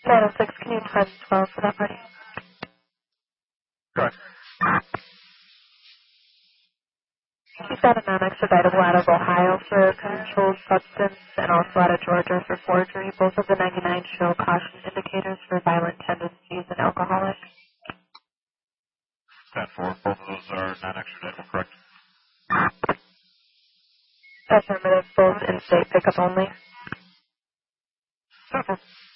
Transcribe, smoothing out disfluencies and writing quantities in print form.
906, can you times 12 for that party? Correct. He's got a non-extraditable out of Ohio for controlled substance and also out of Georgia for forgery. Both of the 99 show caution indicators for violent tendencies and alcoholic. 10-4. Both of those are non-extraditable, correct? Affirmative, both in-state pickup only. 10-4.